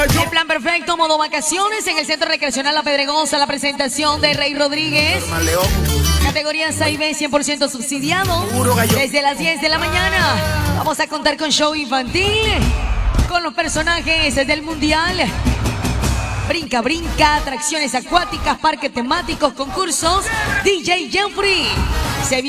El plan perfecto, modo vacaciones en el Centro Recreacional La Pedregosa, la presentación de Rey Rodríguez. Categoría 6B 100% subsidiado. Desde las 10 de la mañana vamos a contar con show infantil, con los personajes del Mundial. Brinca, brinca, atracciones acuáticas, parques temáticos, concursos. DJ Jeffrey. Se viene